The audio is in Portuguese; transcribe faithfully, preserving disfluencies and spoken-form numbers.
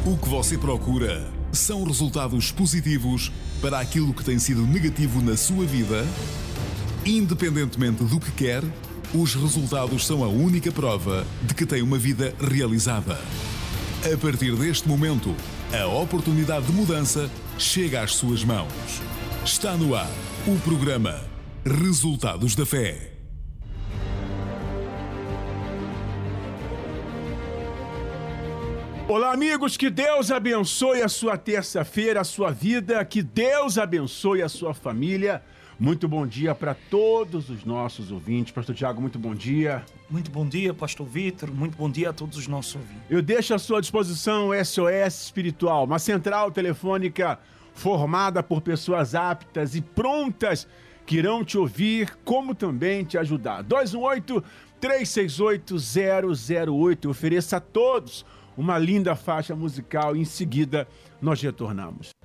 O que você procura são resultados positivos para aquilo que tem sido negativo na sua vida? Independentemente do que quer, os resultados são a única prova de que tem uma vida realizada. A partir deste momento, a oportunidade de mudança chega às suas mãos. Está no ar o programa Resultados da Fé. Olá, amigos, que Deus abençoe a sua terça-feira, a sua vida, que Deus abençoe a sua família. Muito bom dia para todos os nossos ouvintes. Pastor Tiago, muito bom dia. Muito bom dia, Pastor Vitor. Muito bom dia a todos os nossos ouvintes. Eu deixo à sua disposição o S O S Espiritual, uma central telefônica formada por pessoas aptas e prontas que irão te ouvir, como também te ajudar. dois um oito, três seis oito, zero zero oito. Eu ofereço a todos uma linda faixa musical e em seguida nós retornamos.